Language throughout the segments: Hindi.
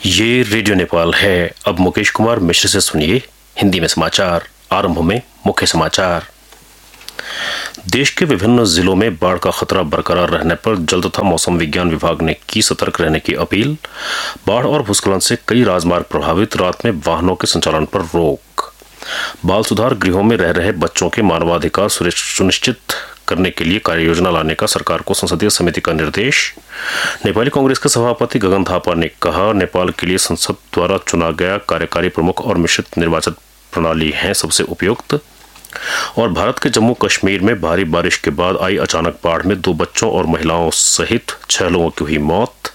ये रेडियो नेपाल है। अब मुकेश कुमार मिश्र से सुनिए हिंदी में समाचार। आरंभ में मुख्य समाचार। देश के विभिन्न जिलों में बाढ़ का खतरा बरकरार रहने पर जल तथा मौसम विज्ञान विभाग ने की सतर्क रहने की अपील। बाढ़ और भूस्खलन से कई राजमार्ग प्रभावित, रात में वाहनों के संचालन पर रोक। बाल सुधार गृहों में रह रहे बच्चों के मानवाधिकार सुनिश्चित करने के लिए कार्य योजना लाने का सरकार को संसदीय समिति का निर्देश। नेपाली कांग्रेस के सभापति गगन थापा ने कहा, नेपाल के लिए संसद द्वारा चुना गया कार्यकारी प्रमुख और मिश्रित निर्वाचन प्रणाली है सबसे उपयुक्त। और भारत के जम्मू कश्मीर में भारी बारिश के बाद आई अचानक बाढ़ में 2 बच्चों और महिलाओं सहित 6 लोगों की हुई मौत।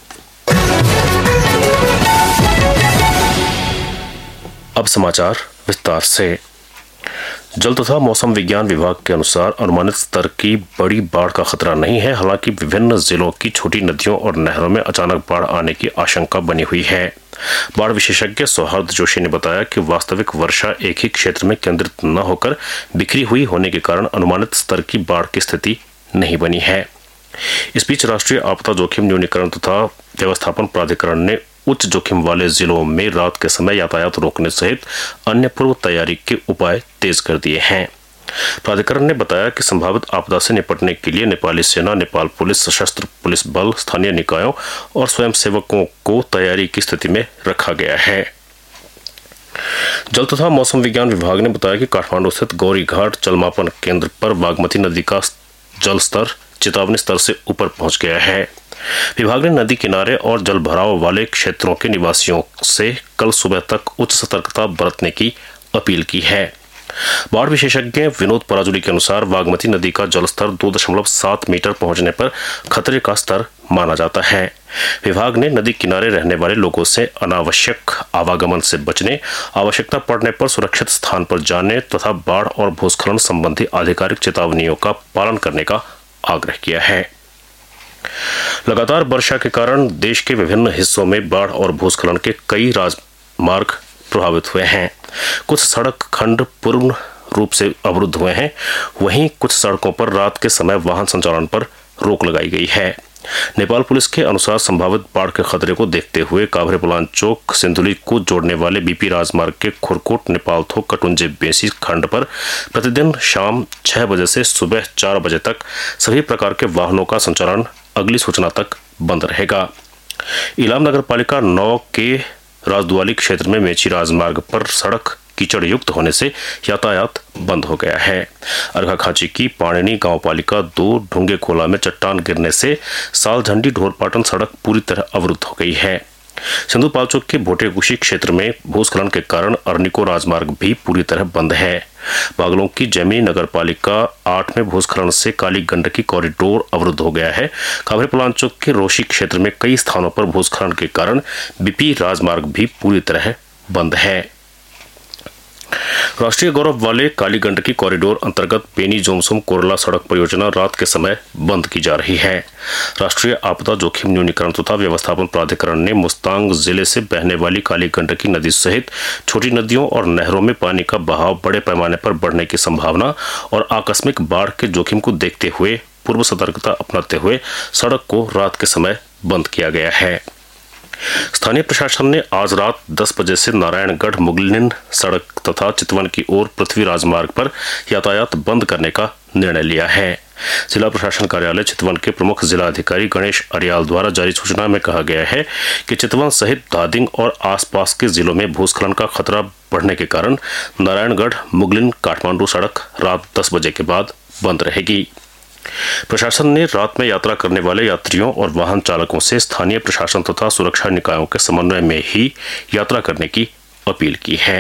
अब समाचार विस्तार से। जल तथा मौसम विज्ञान विभाग के अनुसार अनुमानित स्तर की बड़ी बाढ़ का खतरा नहीं है। हालांकि विभिन्न जिलों की छोटी नदियों और नहरों में अचानक बाढ़ आने की आशंका बनी हुई है। बाढ़ विशेषज्ञ सौहार्द जोशी ने बताया कि वास्तविक वर्षा एक ही क्षेत्र में केंद्रित न होकर बिखरी हुई होने के कारण अनुमानित स्तर की बाढ़ की स्थिति नहीं बनी है। इस बीच राष्ट्रीय आपदा जोखिम न्यूनीकरण तथा व्यवस्थापन प्राधिकरण ने उच्च जोखिम वाले जिलों में रात के समय यातायात रोकने सहित अन्य पूर्व तैयारी के उपाय तेज कर दिए हैं। प्राधिकरण ने बताया कि संभावित आपदा से निपटने के लिए नेपाली सेना, नेपाल पुलिस, सशस्त्र पुलिस बल, स्थानीय निकायों और स्वयंसेवकों को तैयारी की स्थिति में रखा गया है। जल तथा मौसम विज्ञान विभाग ने बताया कि काठमांडू स्थित गौरी घाट जलमापन केंद्र पर बागमती नदी का जल स्तर चेतावनी स्तर से ऊपर पहुंच गया है। विभाग ने नदी किनारे और जल भराव वाले क्षेत्रों के निवासियों से कल सुबह तक उच्च सतर्कता बरतने की अपील की है। बाढ़ विशेषज्ञ विनोद पराजुली के अनुसार बागमती नदी का जलस्तर 2.7 मीटर पहुंचने पर खतरे का स्तर माना जाता है। विभाग ने नदी किनारे रहने वाले लोगों से अनावश्यक आवागमन से बचने, आवश्यकता पड़ने पर सुरक्षित स्थान पर जाने तथा बाढ़ और भूस्खलन संबंधी आधिकारिक चेतावनियों का पालन करने का आग्रह किया है। लगातार वर्षा के कारण देश के विभिन्न हिस्सों में बाढ़ और भूस्खलन के कई राजमार्ग प्रभावित हुए हैं। कुछ सड़क खंड पूर्ण रूप से अवरुद्ध हुए हैं। वहीं कुछ सड़कों पर रात के समय वाहन संचालन पर रोक लगाई गई है। नेपाल पुलिस के अनुसार संभावित बाढ़ के खतरे को देखते हुए काभ्रेपलाञ्चोक सिन्धुली को जोड़ने वाले बीपी राजमार्ग के खुरकोट नेपालथोक कटुंजे बेसी खंड पर प्रतिदिन शाम 6 बजे से सुबह 4 बजे तक सभी प्रकार के वाहनों का संचालन अगली सूचना तक बंद रहेगा। इलाम नगरपालिका 9 के राजदुआली क्षेत्र में मेची राजमार्ग पर सड़क कीचड़ युक्त होने से यातायात बंद हो गया है। अर्घाखांची की पाणिनी गांव पालिका 2 ढूंगे खोला में चट्टान गिरने से सालझंडी ढोरपाटन सड़क पूरी तरह अवरुद्ध हो गई है। सिंधु पाल्चोक के भोटेकुशी क्षेत्र में भूस्खलन के कारण अर्निको राजमार्ग भी पूरी तरह बंद है। बागलों की जैमिनी नगरपालिका 8 में भूस्खलन से काली गंडकी कॉरिडोर अवरुद्ध हो गया है। काभ्रेपलाञ्चोक के रोशी क्षेत्र में कई स्थानों पर भूस्खलन के कारण बीपी राजमार्ग भी पूरी तरह बंद है। राष्ट्रीय गौरव वाले काली गंडकी कॉरिडोर अंतर्गत पेनी जोमसुम कोरला सड़क परियोजना रात के समय बंद की जा रही है। राष्ट्रीय आपदा जोखिम न्यूनीकरण तथा व्यवस्थापन प्राधिकरण ने मुस्तांग जिले से बहने वाली काली गंडकी नदी सहित छोटी नदियों और नहरों में पानी का बहाव बड़े पैमाने पर बढ़ने की संभावना और आकस्मिक बाढ़ के जोखिम को देखते हुए पूर्व सतर्कता अपनाते हुए सड़क को रात के समय बंद किया गया है। स्थानीय प्रशासन ने आज रात 10 बजे से नारायणगढ़ मुगलिन सड़क तथा चितवन की ओर पृथ्वी राजमार्ग पर यातायात बंद करने का निर्णय लिया है। जिला प्रशासन कार्यालय चितवन के प्रमुख जिला अधिकारी गणेश अरियाल द्वारा जारी सूचना में कहा गया है कि चितवन सहित धादिंग और आसपास के जिलों में भूस्खलन का खतरा बढ़ने के कारण नारायणगढ़ मुगलिन काठमांडू सड़क रात 10 बजे के बाद बंद रहेगी। प्रशासन ने रात में यात्रा करने वाले यात्रियों और वाहन चालकों से स्थानीय प्रशासन तथा सुरक्षा निकायों के समन्वय में ही यात्रा करने की अपील की है।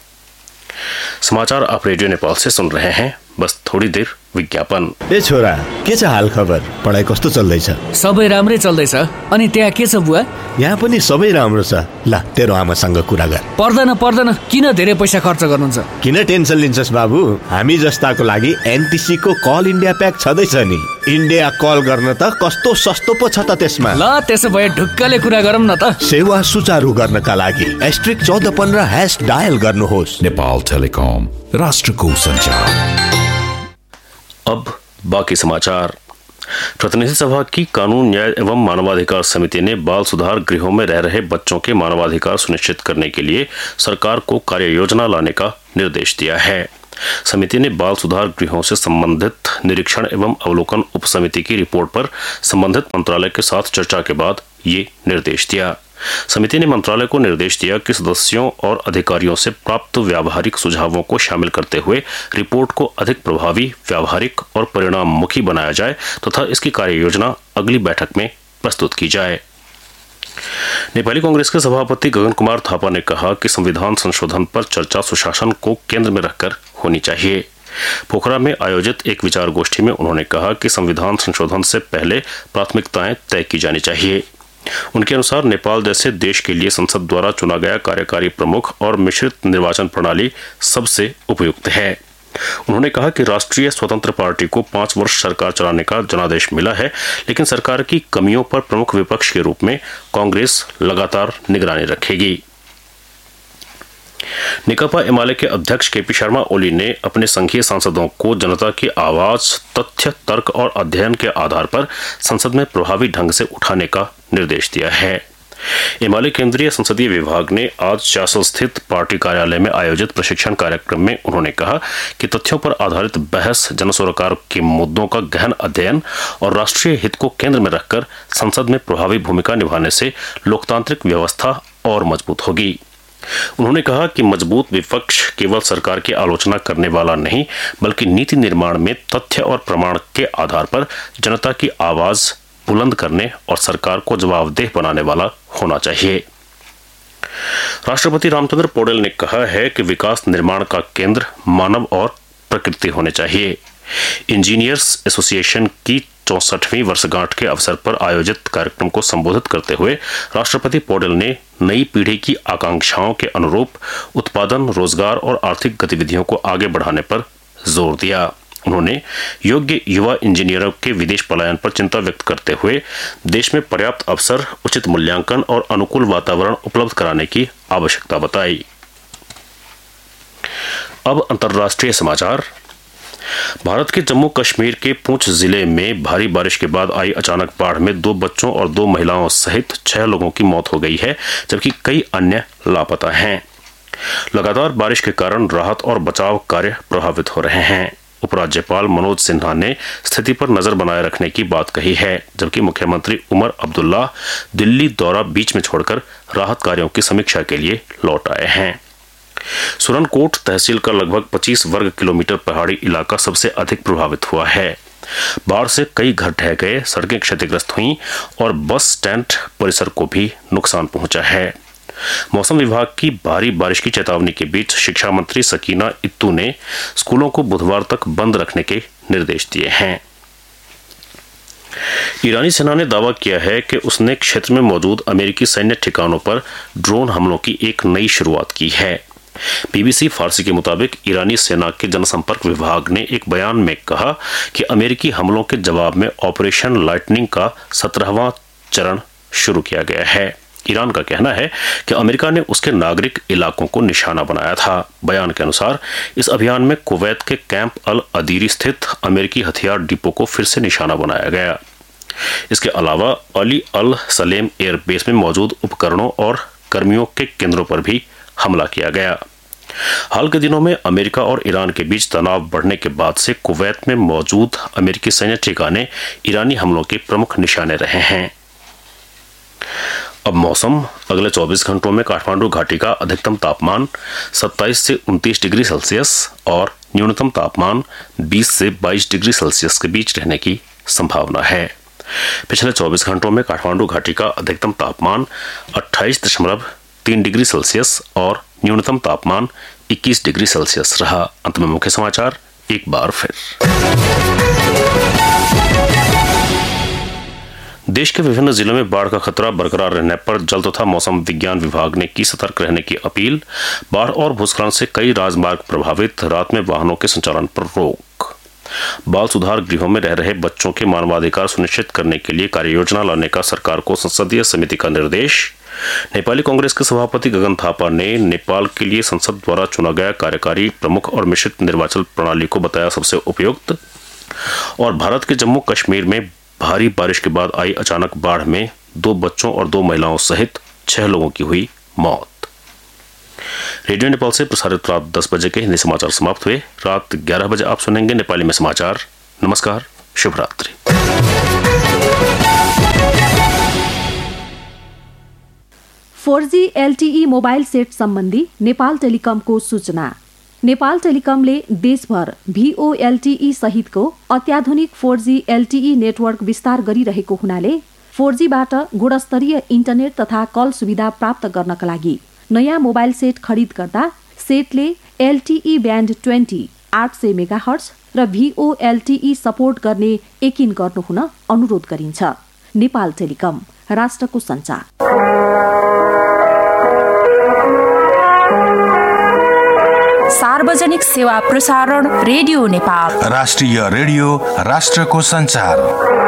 समाचार आप रेडियो नेपाल से सुन रहे हैं। बस थोड़ी देर विज्ञापन। ए छोरा, के छ हाल खबर? पढाइ कस्तो चल्दैछ? सबै राम्रै चल्दैछ। अनि त्यहाँ के छ बुवा? यहाँ पनि सबै राम्रो छ। ल तेरो आमासँग कुरा गर। पर्दैन, किन धेरै पैसा खर्च गर्नुहुन्छ? किन टेन्सन लिन्छस् बाबु? हामी जस्ताको लागि एनटिसी को कल इन्डिया प्याक छदैछ नि। इन्डिया कल गर्न त कस्तो सस्तो पो छ त त्यसमा। ल त्यसो भए ढुक्कले कुरा गरौँ न त। सेवा सुचारू गर्नका लागि *1415# डायल गर्नुहोस्। नेपाल टेलिकम, राष्ट्रको संचार। अब बाकी समाचार। प्रतिनिधि सभा की कानून, न्याय एवं मानवाधिकार समिति ने बाल सुधार गृहों में रह रहे बच्चों के मानवाधिकार सुनिश्चित करने के लिए सरकार को कार्य योजना लाने का निर्देश दिया है। समिति ने बाल सुधार गृहों से संबंधित निरीक्षण एवं अवलोकन उप समिति की रिपोर्ट पर संबंधित मंत्रालय के साथ चर्चा के बाद ये निर्देश दिया। समिति ने मंत्रालय को निर्देश दिया कि सदस्यों और अधिकारियों से प्राप्त व्यावहारिक सुझावों को शामिल करते हुए रिपोर्ट को अधिक प्रभावी, व्यावहारिक और परिणाममुखी बनाया जाए तथा इसकी कार्य योजना अगली बैठक में प्रस्तुत की जाए। नेपाली कांग्रेस के सभापति गगन कुमार थापा ने कहा कि संविधान संशोधन पर चर्चा सुशासन को केंद्र में रखकर होनी चाहिए। पोखरा में आयोजित एक विचार गोष्ठी में उन्होंने कहा कि संविधान संशोधन से पहले प्राथमिकताएं तय की जानी चाहिए। उनके अनुसार नेपाल जैसे देश के लिए संसद द्वारा चुना गया कार्यकारी प्रमुख और मिश्रित निर्वाचन प्रणाली सबसे उपयुक्त है। उन्होंने कहा कि राष्ट्रीय स्वतंत्र पार्टी को 5 वर्ष सरकार चलाने का जनादेश मिला है, लेकिन सरकार की कमियों पर प्रमुख विपक्ष के रूप में कांग्रेस लगातार निगरानी रखेगी। निकपा एमाले के अध्यक्ष केपी शर्मा ओली ने अपने संघीय सांसदों को जनता की आवाज तथ्य, तर्क और अध्ययन के आधार पर संसद में प्रभावी ढंग से उठाने का निर्देश दिया है। एमाले केंद्रीय संसदीय विभाग ने आज शासल स्थित पार्टी कार्यालय में आयोजित प्रशिक्षण कार्यक्रम में उन्होंने कहा कि तथ्यों पर आधारित बहस, जनसरोकार के मुद्दों का गहन अध्ययन और राष्ट्रीय हित को केंद्र में रखकर संसद में प्रभावी भूमिका निभाने से लोकतांत्रिक व्यवस्था और मजबूत होगी। उन्होंने कहा कि मजबूत विपक्ष केवल सरकार की आलोचना करने वाला नहीं, बल्कि नीति निर्माण में तथ्य और प्रमाण के आधार पर जनता की आवाज बुलंद करने और सरकार को जवाबदेह बनाने वाला होना चाहिए। राष्ट्रपति रामचंद्र पौडेल ने कहा है कि विकास निर्माण का केंद्र मानव और प्रकृति होने चाहिए। इंजीनियर्स एसोसिएशन की 64वीं वर्षगांठ के अवसर पर आयोजित कार्यक्रम को संबोधित करते हुए राष्ट्रपति पौडेल ने नई पीढ़ी की आकांक्षाओं के अनुरूप उत्पादन, रोजगार और आर्थिक गतिविधियों को आगे बढ़ाने पर जोर दिया। उन्होंने योग्य युवा इंजीनियरों के विदेश पलायन पर चिंता व्यक्त करते हुए देश में पर्याप्त अवसर, उचित मूल्यांकन और अनुकूल वातावरण उपलब्ध कराने की आवश्यकता बताई। अब अंतर्राष्ट्रीय समाचार। भारत के जम्मू कश्मीर के पुंछ जिले में भारी बारिश के बाद आई अचानक बाढ़ में 2 बच्चों और 2 महिलाओं सहित 6 लोगों की मौत हो गई है, जबकि कई अन्य लापता हैं। लगातार बारिश के कारण राहत और बचाव कार्य प्रभावित हो रहे हैं। उपराज्यपाल मनोज सिन्हा ने स्थिति पर नजर बनाए रखने की बात कही है, जबकि मुख्यमंत्री उमर अब्दुल्ला दिल्ली दौरा बीच में छोड़कर राहत कार्यों की समीक्षा के लिए लौट आए हैं। सुरनकोट तहसील का लगभग 25 वर्ग किलोमीटर पहाड़ी इलाका सबसे अधिक प्रभावित हुआ है। बाढ़ से कई घर ढह गए, सड़कें क्षतिग्रस्त हुईं और बस स्टैंड परिसर को भी नुकसान पहुंचा है। मौसम विभाग की भारी बारिश की चेतावनी के बीच शिक्षा मंत्री सकीना इत्तू ने स्कूलों को बुधवार तक बंद रखने के निर्देश दिए हैं। ईरानी सेना ने दावा किया है कि उसने क्षेत्र में मौजूद अमेरिकी सैन्य ठिकानों पर ड्रोन हमलों की एक नई शुरुआत की है। बीबीसी फारसी के मुताबिक ईरानी सेना के जनसंपर्क विभाग ने एक बयान में कहा कि अमेरिकी हमलों के जवाब में ऑपरेशन लाइटनिंग का 17वां चरण शुरू किया गया है। ईरान का कहना है कि अमेरिका ने उसके नागरिक इलाकों को निशाना बनाया था। बयान के अनुसार इस अभियान में कुवैत के कैंप अल अदीरी स्थित अमेरिकी हथियार डिपो को फिर से निशाना बनाया गया। इसके अलावा अली अल सलेम एयरबेस में मौजूद उपकरणों और कर्मियों के केंद्रों पर भी हमला किया गया। हाल के दिनों में अमेरिका और ईरान के बीच तनाव बढ़ने के बाद से कुवैत में मौजूद अमेरिकी सैन्य ठिकाने ईरानी हमलों के प्रमुख निशाने रहे हैं। अब मौसम। अगले 24 घंटों में काठमांडू घाटी का अधिकतम तापमान 27 से 29 डिग्री सेल्सियस और न्यूनतम तापमान 20 से 22 डिग्री सेल्सियस के बीच रहने की संभावना है। पिछले 24 घंटों में काठमांडू घाटी का अधिकतम तापमान 28.3 डिग्री सेल्सियस और न्यूनतम तापमान 21 डिग्री सेल्सियस रहा। अंत में मुख्य समाचार एक बार फिर। देश के विभिन्न जिलों में बाढ़ का खतरा बरकरार रहने पर जल तथा मौसम विज्ञान विभाग ने की सतर्क रहने की अपील। बाढ़ और भूस्खलन से कई राजमार्ग प्रभावित, रात में वाहनों के संचालन पर रोक। बाल सुधार गृहों में रह रहे बच्चों के मानवाधिकार सुनिश्चित करने के लिए कार्य योजना लाने का सरकार को संसदीय समिति का निर्देश। नेपाली कांग्रेस के सभापति गगन थापा ने नेपाल के लिए संसद द्वारा चुना गया कार्यकारी प्रमुख और मिश्रित निर्वाचन प्रणाली को बताया सबसे उपयुक्त। और भारत के जम्मू कश्मीर में भारी बारिश के बाद आई अचानक बाढ़ में 2 बच्चों और 2 महिलाओं सहित 6 लोगों की हुई मौत। रेडियो नेपाल से प्रसारित रात 10 बजे के हिंदी समाचार समाप्त हुए। रात 11 बजे आप सुनेंगे नेपाली में समाचार। नमस्कार, शुभ रात्रि। फोरजी एलटीई मोबाइल सेट सम्बन्धी नेपाल टेलिकमको सूचना। नेपाल टेलिकमले देशभर VoLTE सहितको अत्याधुनिक 4G LTE नेटवर्क विस्तार गरिरहेको हुनाले 4Gबाट गुणस्तरीय इन्टरनेट तथा कल सुविधा प्राप्त गर्नका लागि नयाँ मोबाइल सेट खरिद गर्दा सेटले LTE ब्यान्ड 20 800 मेगाहर्ज र VoLTE सपोर्ट गर्ने यकिन गर्नुहुन अनुरोध गरिन्छ। नेपाल टेलिकम, राष्ट्रको सञ्चार। सार्वजनिक सेवा प्रसारण रेडियो नेपाल, राष्ट्रिय रेडियो, राष्ट्रको सञ्चार।